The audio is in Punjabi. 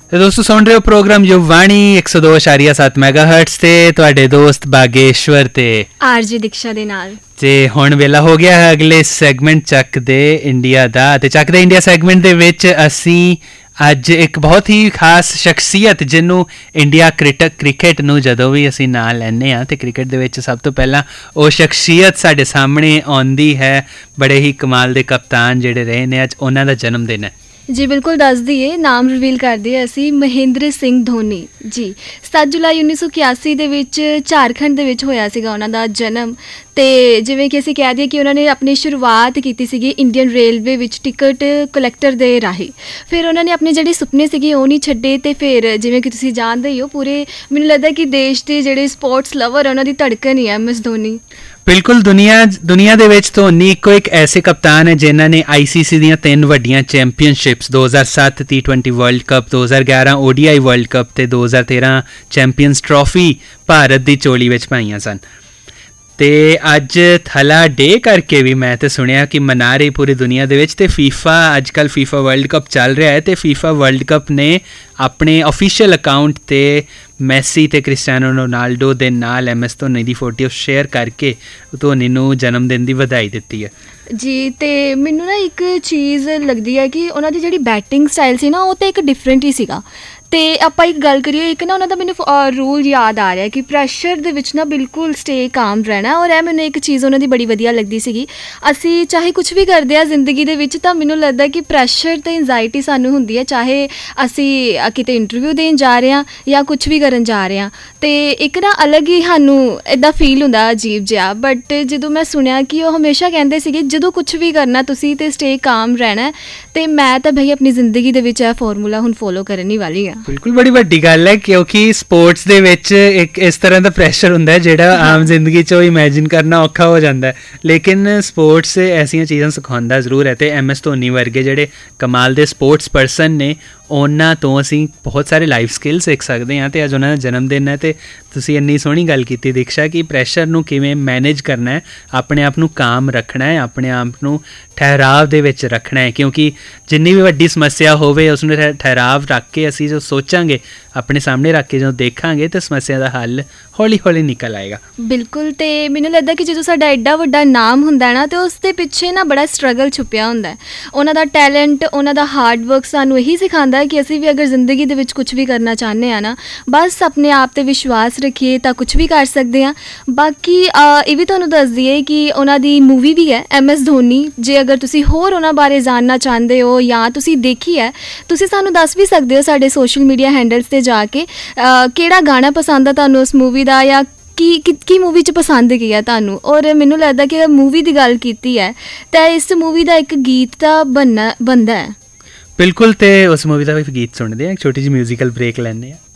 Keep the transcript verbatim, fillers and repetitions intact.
ਤੇ ਦੋਸਤੋ ਸੁਣ ਰਹੇ ਹੋ ਪ੍ਰੋਗਰਾਮ ਯੁਵਾਣੀ ਇੱਕ ਸੌ ਦੋ ਇਸ਼ਾਰੀਆ ਸੱਤ ਮੈਗਾਹਰਟਜ਼ ਤੇ ਤੁਹਾਡੇ ਦੋਸਤ ਬਾਗੇਸ਼ਵਰ ਤੇ ਆਰਜੀ ਦੀਕਸ਼ਾ ਦੇ ਨਾਲ। ਤੇ ਹੁਣ ਵੇਲਾ ਹੋ ਗਿਆ ਹੈ ਅਗਲੇ ਸੈਗਮੈਂਟ ਚੱਕ ਦੇ ਇੰਡੀਆ ਦਾ। ਤੇ ਚੱਕ ਦੇ ਇੰਡੀਆ ਸੈਗਮੈਂਟ ਦੇ ਵਿੱਚ ਅਸੀਂ ਅੱਜ ਇੱਕ ਬਹੁਤ ਹੀ ਖਾਸ ਸ਼ਖਸੀਅਤ ਜਿਹਨੂੰ ਇੰਡੀਆ ਕ੍ਰਿਕਟ ਕ੍ਰਿਕਟ ਨੂੰ ਜਦੋਂ ਵੀ ਅਸੀਂ ਨਾਂ ਲੈਂਦੇ ਹਾਂ ਤੇ ਕ੍ਰਿਕਟ ਦੇ ਵਿੱਚ ਸਭ ਤੋਂ ਪਹਿਲਾਂ ਉਹ ਸ਼ਖਸੀਅਤ ਸਾਡੇ ਸਾਹਮਣੇ ਆਉਂਦੀ ਹੈ। ਬੜੇ ਹੀ ਕਮਾਲ ਦੇ ਕਪਤਾਨ ਜਿਹੜੇ ਰਹੇ ਨੇ, ਅੱਜ ਉਹਨਾਂ ਦਾ ਜਨਮ ਦਿਨ ਹੈ। ਜੀ ਬਿਲਕੁਲ ਦੱਸ ਦਈਏ, ਨਾਮ ਰਿਵੀਲ ਕਰ ਦਈਏ ਅਸੀਂ, ਮਹਿੰਦਰ ਸਿੰਘ ਧੋਨੀ ਜੀ। ਸੱਤ ਜੁਲਾਈ ਉੱਨੀ ਸੌ ਇਕਿਆਸੀ ਦੇ ਵਿੱਚ ਝਾਰਖੰਡ ਦੇ ਵਿੱਚ ਹੋਇਆ ਸੀਗਾ ਉਹਨਾਂ ਦਾ ਜਨਮ। ਅਤੇ ਜਿਵੇਂ ਕਿ ਅਸੀਂ ਕਹਿ ਦਈਏ ਕਿ ਉਹਨਾਂ ਨੇ ਆਪਣੀ ਸ਼ੁਰੂਆਤ ਕੀਤੀ ਸੀਗੀ ਇੰਡੀਅਨ ਰੇਲਵੇ ਵਿੱਚ ਟਿਕਟ ਕਲੈਕਟਰ ਦੇ ਰਾਹੀਂ। ਫਿਰ ਉਹਨਾਂ ਨੇ ਆਪਣੇ ਜਿਹੜੇ ਸੁਪਨੇ ਸੀਗੇ ਉਹ ਨਹੀਂ ਛੱਡੇ ਅਤੇ ਫਿਰ ਜਿਵੇਂ ਕਿ ਤੁਸੀਂ ਜਾਣਦੇ ਹੀ ਹੋ, ਪੂਰੇ ਮੈਨੂੰ ਲੱਗਦਾ ਕਿ ਦੇਸ਼ ਦੇ ਜਿਹੜੇ ਸਪੋਰਟਸ ਲਵਰ ਉਹਨਾਂ ਦੀ ਧੜਕਣ ਹੀ ਹੈ ਐਮ ਐਸ ਧੋਨੀ। ਬਿਲਕੁਲ, ਦੁਨੀਆ ਦੁਨੀਆ ਦੇ ਵਿੱਚ ਧੋਨੀ ਇੱਕੋ ਇੱਕ ਐਸੇ ਕਪਤਾਨ ਹੈ ਜਿਨ੍ਹਾਂ ਨੇ ਆਈ ਸੀ ਸੀ ਦੀਆਂ ਤਿੰਨ ਵੱਡੀਆਂ ਚੈਂਪੀਅਨਸ਼ਿਪਸ ਦੋ ਹਜ਼ਾਰ ਸੱਤ ਟੀ ਟਵੈਂਟੀ ਵਰਲਡ ਕੱਪ, ਦੋ ਹਜ਼ਾਰ ਗਿਆਰਾਂ O D I world cup ਅਤੇ ਦੋ ਹਜ਼ਾਰ ਤੇਰਾਂ ਚੈਂਪੀਅਨਸ ਟਰੋਫੀ ਭਾਰਤ ਦੀ ਝੋਲੀ ਵਿੱਚ ਪਾਈਆਂ ਸਨ। ਅਤੇ ਅੱਜ ਥਲਾ ਡੇ ਕਰਕੇ ਵੀ ਮੈਂ ਤਾਂ ਸੁਣਿਆ ਕਿ ਮਨਾ ਰਹੀ ਪੂਰੀ ਦੁਨੀਆ ਦੇ ਵਿੱਚ। ਅਤੇ ਫੀਫਾ ਅੱਜ ਕੱਲ੍ਹ ਫੀਫਾ ਵਰਲਡ ਕੱਪ ਚੱਲ ਰਿਹਾ ਹੈ ਅਤੇ ਫੀਫਾ ਵਰਲਡ ਕੱਪ ਨੇ ਆਪਣੇ ਅਫੀਸ਼ੀਅਲ ਅਕਾਊਂਟ 'ਤੇ ਮੈਸੀ ਅਤੇ ਕ੍ਰਿਸਟੀਆਨੋ ਰੋਨਾਲਡੋ ਦੇ ਨਾਲ ਐਮ ਐਸ ਧੋਨੀ ਦੀ ਫੋਟੋ ਸ਼ੇਅਰ ਕਰਕੇ ਧੋਨੀ ਨੂੰ ਜਨਮ ਦਿਨ ਦੀ ਵਧਾਈ ਦਿੱਤੀ ਹੈ ਜੀ। ਅਤੇ ਮੈਨੂੰ ਨਾ ਇੱਕ ਚੀਜ਼ ਲੱਗਦੀ ਹੈ ਕਿ ਉਹਨਾਂ ਦੀ ਜਿਹੜੀ ਬੈਟਿੰਗ ਸਟਾਈਲ ਸੀ ਨਾ ਉਹ ਤਾਂ ਇੱਕ ਡਿਫਰੈਂਟ ਹੀ ਸੀਗਾ। ਅਤੇ ਆਪਾਂ ਇੱਕ ਗੱਲ ਕਰੀਏ, ਇੱਕ ਨਾ ਉਹਨਾਂ ਦਾ ਮੈਨੂੰ ਰੂਲ ਯਾਦ ਆ ਰਿਹਾ ਕਿ ਪ੍ਰੈਸ਼ਰ ਦੇ ਵਿੱਚ ਨਾ ਬਿਲਕੁਲ ਸਟੇ ਕਾਮ ਰਹਿਣਾ। ਔਰ ਇਹ ਮੈਨੂੰ ਇੱਕ ਚੀਜ਼ ਉਹਨਾਂ ਦੀ ਬੜੀ ਵਧੀਆ ਲੱਗਦੀ ਸੀਗੀ। ਅਸੀਂ ਚਾਹੇ ਕੁਛ ਵੀ ਕਰਦੇ ਹਾਂ ਜ਼ਿੰਦਗੀ ਦੇ ਵਿੱਚ ਤਾਂ ਮੈਨੂੰ ਲੱਗਦਾ ਕਿ ਪ੍ਰੈਸ਼ਰ ਅਤੇ ਇੰਜ਼ਾਇਟੀ ਸਾਨੂੰ ਹੁੰਦੀ ਹੈ, ਚਾਹੇ ਅਸੀਂ ਕਿਤੇ ਇੰਟਰਵਿਊ ਦੇਣ ਜਾ ਰਹੇ ਹਾਂ ਜਾਂ ਕੁਛ ਵੀ ਕਰਨ ਜਾ ਰਹੇ ਹਾਂ। ਅਤੇ ਇੱਕ ਨਾ ਅਲੱਗ ਹੀ ਸਾਨੂੰ ਇੱਦਾਂ ਫੀਲ ਹੁੰਦਾ ਅਜੀਬ ਜਿਹਾ। ਬਟ ਜਦੋਂ ਮੈਂ ਸੁਣਿਆ ਕਿ ਉਹ ਹਮੇਸ਼ਾ ਕਹਿੰਦੇ ਸੀਗੇ ਜਦੋਂ ਕੁਛ ਵੀ ਕਰਨਾ ਤੁਸੀਂ ਤਾਂ ਸਟੇ ਕਾਮ ਰਹਿਣਾ, ਅਤੇ ਮੈਂ ਤਾਂ ਬਈ ਆਪਣੀ ਜ਼ਿੰਦਗੀ ਦੇ ਵਿੱਚ ਇਹ ਫਾਰਮੂਲਾ ਹੁਣ ਫੋਲੋ ਕਰਨ ਹੀ ਵਾਲੀ ਹਾਂ। ਬਿਲਕੁਲ, ਬੜੀ ਵੱਡੀ ਗੱਲ ਹੈ ਕਿਉਂਕਿ ਸਪੋਰਟਸ ਦੇ ਵਿੱਚ ਇੱਕ ਇਸ ਤਰ੍ਹਾਂ ਦਾ ਪ੍ਰੈਸ਼ਰ ਹੁੰਦਾ ਹੈ ਜਿਹੜਾ ਆਮ ਜ਼ਿੰਦਗੀ 'ਚ ਇਮੈਜਿਨ ਕਰਨਾ ਔਖਾ ਹੋ ਜਾਂਦਾ, ਲੇਕਿਨ ਸਪੋਰਟਸ ਐਸੀਆਂ ਚੀਜ਼ਾਂ ਸਿਖਾਉਂਦਾ ਜ਼ਰੂਰ ਹੈ। ਅਤੇ ਐਮ ਐਸ ਧੋਨੀ ਵਰਗੇ ਜਿਹੜੇ ਕਮਾਲ ਦੇ ਸਪੋਰਟਸ ਪਰਸਨ ਨੇ ਉਹਨਾਂ ਤੋਂ ਅਸੀਂ ਬਹੁਤ ਸਾਰੇ ਲਾਈਫ ਸਕਿੱਲ ਸਿੱਖ ਸਕਦੇ ਹਾਂ। ਅਤੇ ਅੱਜ ਉਹਨਾਂ ਦਾ ਜਨਮ ਦਿਨ ਹੈ ਅਤੇ ਤੁਸੀਂ ਇੰਨੀ ਸੋਹਣੀ ਗੱਲ ਕੀਤੀ ਦੀਕਸ਼ਾ ਕਿ ਪ੍ਰੈਸ਼ਰ ਨੂੰ ਕਿਵੇਂ ਮੈਨੇਜ ਕਰਨਾ ਹੈ, ਆਪਣੇ ਆਪ ਨੂੰ ਕਾਮ ਰੱਖਣਾ ਹੈ, ਆਪਣੇ ਆਪ ਨੂੰ ਠਹਿਰਾਵ ਦੇ ਵਿੱਚ ਰੱਖਣਾ ਹੈ। ਕਿਉਂਕਿ ਜਿੰਨੀ ਵੀ ਵੱਡੀ ਸਮੱਸਿਆ ਹੋਵੇ ਉਸਨੂੰ ਠਹਿਰਾਵ ਰੱਖ ਕੇ ਅਸੀਂ ਜੋ ਸੋਚਾਂਗੇ, ਆਪਣੇ ਸਾਹਮਣੇ ਰੱਖ ਕੇ ਜਦੋਂ ਦੇਖਾਂਗੇ ਤਾਂ ਸਮੱਸਿਆ ਦਾ ਹੱਲ ਹੌਲੀ ਹੌਲੀ ਨਿਕਲ ਆਏਗਾ। ਬਿਲਕੁਲ, ਅਤੇ ਮੈਨੂੰ ਲੱਗਦਾ ਕਿ ਜਦੋਂ ਸਾਡਾ ਐਡਾ ਵੱਡਾ ਨਾਮ ਹੁੰਦਾ ਨਾ ਤਾਂ ਉਸ ਦੇ ਪਿੱਛੇ ਨਾ ਬੜਾ ਸਟਰਗਲ ਛੁਪਿਆ ਹੁੰਦਾ। ਉਹਨਾਂ ਦਾ ਟੈਲੈਂਟ, ਉਹਨਾਂ ਦਾ ਹਾਰਡ ਵਰਕ ਸਾਨੂੰ ਇਹੀ ਸਿਖਾਉਂਦਾ ਕਿ ਅਸੀਂ ਵੀ ਅਗਰ ਜ਼ਿੰਦਗੀ ਦੇ ਵਿੱਚ ਕੁਛ ਵੀ ਕਰਨਾ ਚਾਹੁੰਦੇ ਹਾਂ ਨਾ, ਬਸ ਆਪਣੇ ਆਪ 'ਤੇ ਵਿਸ਼ਵਾਸ ਰੱਖੀਏ ਤਾਂ ਕੁਛ ਵੀ ਕਰ ਸਕਦੇ ਹਾਂ। ਬਾਕੀ ਇਹ ਵੀ ਤੁਹਾਨੂੰ ਦੱਸ ਦਈਏ ਕਿ ਉਹਨਾਂ ਦੀ ਮੂਵੀ ਵੀ ਹੈ ਐਮ ਐਸ ਧੋਨੀ। ਜੇ ਅਗਰ ਤੁਸੀਂ ਹੋਰ ਉਹਨਾਂ ਬਾਰੇ ਜਾਣਨਾ ਚਾਹੁੰਦੇ ਹੋ ਜਾਂ ਤੁਸੀਂ ਦੇਖੀ ਹੈ, ਤੁਸੀਂ ਸਾਨੂੰ ਦੱਸ ਵੀ ਸਕਦੇ ਹੋ ਸਾਡੇ ਸੋਸ਼ਲ ਮੀਡੀਆ ਹੈਂਡਲਸ 'ਤੇ ਜਾ ਕੇ ਕਿਹੜਾ ਗਾਣਾ ਪਸੰਦ ਆ ਤੁਹਾਨੂੰ ਉਸ ਮੂਵੀ ਦਾ, ਜਾਂ ਕੀ ਕੀ ਮੂਵੀ 'ਚ ਪਸੰਦ ਕੀ ਹੈ ਤੁਹਾਨੂੰ। ਔਰ ਮੈਨੂੰ ਲੱਗਦਾ ਕਿ ਮੂਵੀ ਦੀ ਗੱਲ ਕੀਤੀ ਹੈ ਤਾਂ ਇਸ ਮੂਵੀ ਦਾ ਇੱਕ ਗੀਤ ਤਾਂ ਬਣਨਾ ਬਣਦਾ ਹੈ। ਬਿਲਕੁਲ, ਅਤੇ ਉਸ ਮੂਵੀ ਦਾ ਵੀ ਗੀਤ ਸੁਣਦੇ ਹਾਂ, ਇੱਕ ਛੋਟੀ ਜਿਹੀ ਮਿਊਜ਼ੀਕਲ ਬ੍ਰੇਕ ਲੈਂਦੇ ਹਾਂ।